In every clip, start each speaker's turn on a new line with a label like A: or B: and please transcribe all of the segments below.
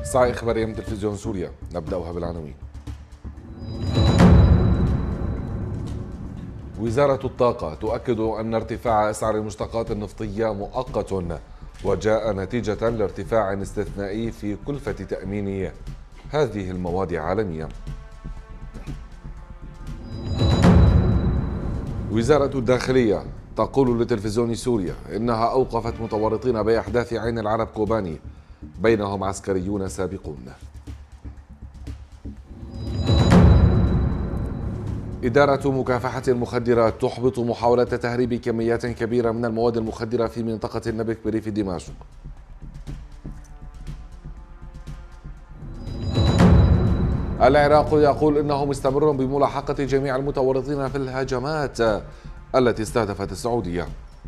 A: ساعة إخبارية من تلفزيون سوريا، نبدأها بالعناوين. وزارة الطاقة تؤكد أن ارتفاع أسعار المشتقات النفطية مؤقت، وجاء نتيجة لارتفاع استثنائي في كلفة تأمين هذه المواد عالميا. وزارة الداخلية تقول لتلفزيون سوريا إنها أوقفت متورطين بأحداث عين العرب كوباني، بينهم عسكريون سابقون. إدارة مكافحة المخدرات تحبط محاولة تهريب كميات كبيرة من المواد المخدرة في منطقة النبك بريف دمشق. العراق يقول إنه مستمر بملاحقة جميع المتورطين في الهجمات التي استهدفت السعودية.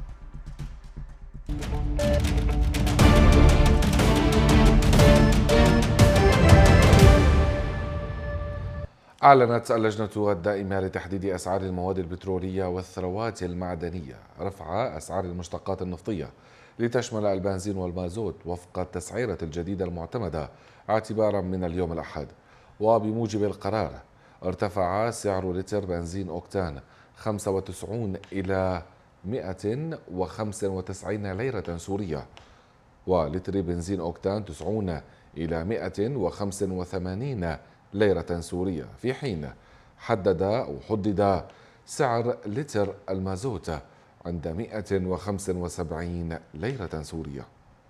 A: أعلنت اللجنة الدائمة لتحديد أسعار المواد البترولية والثروات المعدنية رفع أسعار المشتقات النفطية لتشمل البنزين والمازوت وفق التسعيرة الجديدة المعتمدة اعتبارا من اليوم الأحد. وبموجب القرار ارتفع سعر لتر بنزين أوكتان 95 إلى 195 ليرة سورية، ولتر بنزين أوكتان 90 إلى 185 ليرة سورية، في حين حدد سعر لتر المازوت عند 175 ليرة سورية.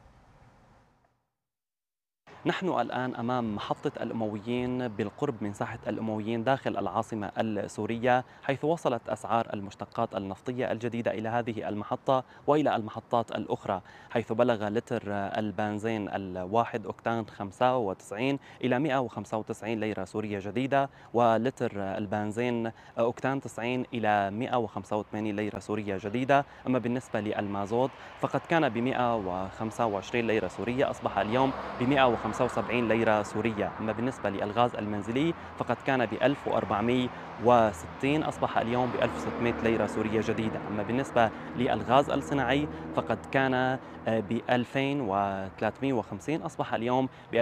B: نحن الآن أمام محطة الأمويين بالقرب من ساحة الأمويين داخل العاصمة السورية، حيث وصلت أسعار المشتقات النفطية الجديدة إلى هذه المحطة وإلى المحطات الأخرى، حيث بلغ لتر البنزين الواحد أوكتان 95 إلى 195 ليرة سورية جديدة، ولتر البنزين أوكتان 90 إلى 185 ليرة سورية جديدة. أما بالنسبة للمازوت فقد كان ب 125 ليرة سورية، أصبح اليوم ب 175 ليرة سورية. أما بالنسبة للغاز المنزلي فقد كان ب 1460، أصبح اليوم ب 1600 ليرة سورية جديدة. أما بالنسبة للغاز الصناعي فقد كان ب 2350، أصبح اليوم ب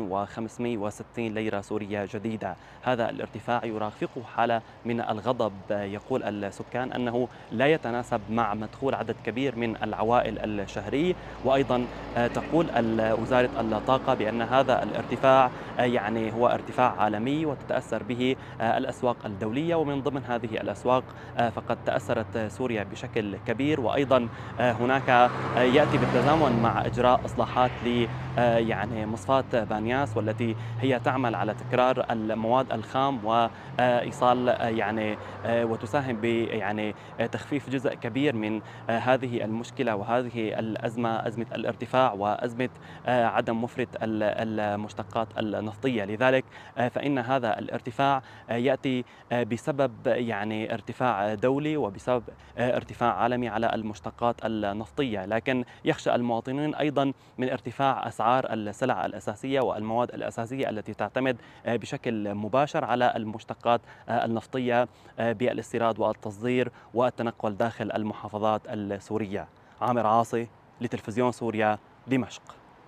B: 2560 ليرة سورية جديدة. هذا الارتفاع يرافقه حالة من الغضب، يقول السكان أنه لا يتناسب مع مدخول عدد كبير من العوائل الشهري. وأيضا تقول وزارة الطاقة بأن هذا الارتفاع يعني هو ارتفاع عالمي وتتأثر به الأسواق الدولية، ومن ضمن هذه الأسواق فقد تأثرت سوريا بشكل كبير. وأيضا هناك يأتي بالتزامن مع إجراء إصلاحات ل يعني مصفاة بانياس، والتي هي تعمل على تكرار المواد الخام وإيصال يعني وتساهم ب يعني تخفيف جزء كبير من هذه المشكلة وهذه الأزمة، أزمة الارتفاع وأزمة عدم وفرة المشتقات النفطية. لذلك فإن هذا الارتفاع يأتي بسبب يعني ارتفاع دولي وبسبب ارتفاع عالمي على المشتقات النفطية، لكن يخشى المواطنين أيضا من ارتفاع أسعار السلع الأساسية والمواد الأساسية التي تعتمد بشكل مباشر على المشتقات النفطية بالاستيراد والتصدير والتنقل داخل المحافظات السورية. عامر عاصي لتلفزيون سوريا، دمشق.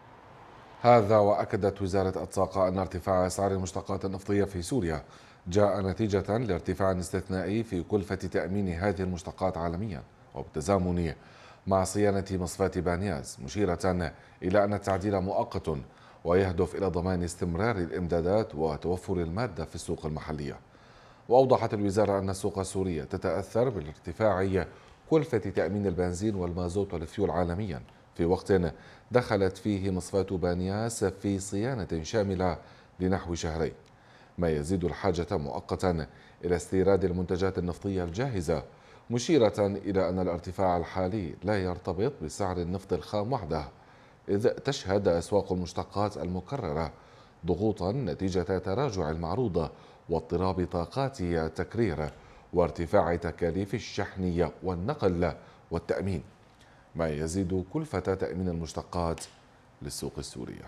A: هذا وأكدت وزارة الطاقة أن ارتفاع أسعار المشتقات النفطية في سوريا جاء نتيجة لارتفاع استثنائي في كلفة تأمين هذه المشتقات عالميا وبالتزامن مع صيانة مصفاة بانياس، مشيرة إلى أن التعديل مؤقت ويهدف إلى ضمان استمرار الإمدادات وتوفر المادة في السوق المحلية. وأوضحت الوزارة أن السوق السورية تتأثر بالارتفاع كلفة تأمين البنزين والمازوت والفيول عالميا، في وقت دخلت فيه مصفاة بانياس في صيانة شاملة لنحو شهرين، ما يزيد الحاجة مؤقتا إلى استيراد المنتجات النفطية الجاهزة، مشيرة إلى أن الارتفاع الحالي لا يرتبط بسعر النفط الخام وحده، إذ تشهد أسواق المشتقات المكررة ضغوطا نتيجة تراجع المعروض واضطراب طاقات التكرير وارتفاع تكاليف الشحن والنقل والتأمين، ما يزيد كلفة تأمين المشتقات للسوق السورية.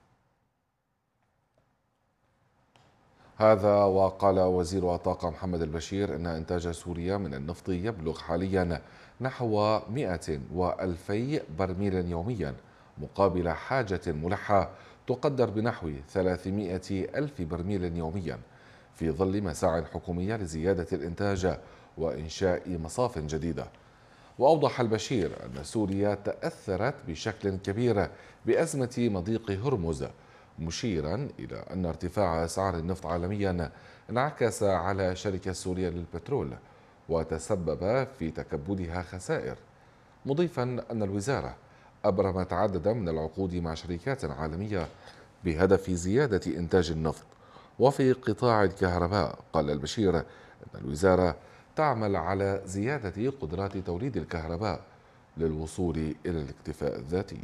A: هذا وقال وزير الطاقة محمد البشير إن إنتاج سوريا من النفط يبلغ حاليا نحو 100 و2000 برميل يوميا، مقابل حاجة ملحة تقدر بنحو 300 ألف برميل يوميا، في ظل مساع حكومية لزيادة الإنتاج وإنشاء مصاف جديدة. وأوضح البشير أن سوريا تأثرت بشكل كبير بأزمة مضيق هرمز، مشيرا إلى أن ارتفاع أسعار النفط عالميا انعكس على الشركة السورية للبترول وتسبب في تكبدها خسائر، مضيفا أن الوزارة أبرمت عددا من العقود مع شركات عالمية بهدف زيادة إنتاج النفط. وفي قطاع الكهرباء قال البشير أن الوزارة تعمل على زيادة قدرات توليد الكهرباء للوصول إلى الاكتفاء الذاتي.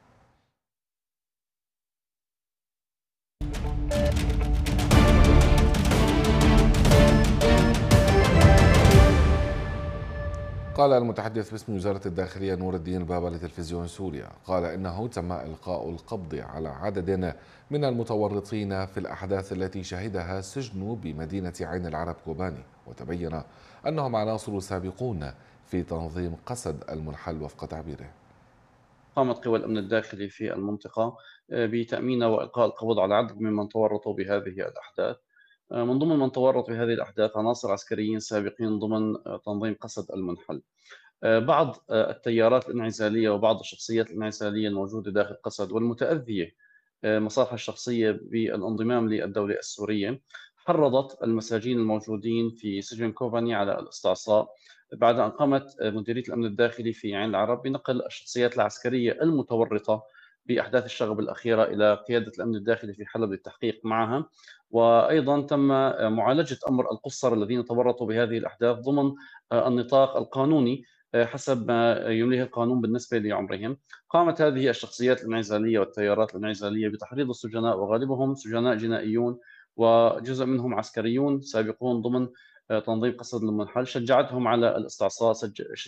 A: قال المتحدث باسم وزارة الداخلية نور الدين البابا لتلفزيون سوريا، قال إنه تم إلقاء القبض على عدد من المتورطين في الأحداث التي شهدها السجن بمدينة عين العرب كوباني، وتبين أنهم عناصر سابقون في تنظيم قسد المنحل وفق تعبيره.
C: قامت قوى الأمن الداخلي في المنطقة بتأمين وإلقاء القبض على عدد ممن تورطوا بهذه الأحداث. من ضمن من تورط بهذه الأحداث عناصر عسكريين سابقين ضمن تنظيم قسد المنحل. بعض التيارات الانعزالية وبعض الشخصيات الانعزالية الموجودة داخل قسد والمتأذية مصالحها الشخصية بالانضمام للدولة السورية حرضت المساجين الموجودين في سجن كوباني على الاستعصاء، بعد أن قامت مديرية الأمن الداخلي في عين العرب بنقل الشخصيات العسكرية المتورطة بأحداث الشغب الأخيرة إلى قيادة الأمن الداخلي في حلب للتحقيق معها. وأيضا تم معالجة أمر القُصّر الذين تورطوا بهذه الأحداث ضمن النطاق القانوني حسب ما يمليه القانون بالنسبة لعمرهم. قامت هذه الشخصيات الانعزالية والتيارات الانعزالية بتحريض السجناء، وغالبهم سجناء جنائيون وجزء منهم عسكريون سابقون ضمن تنظيم قسد المنحل، شجعتهم على الاستعصاء،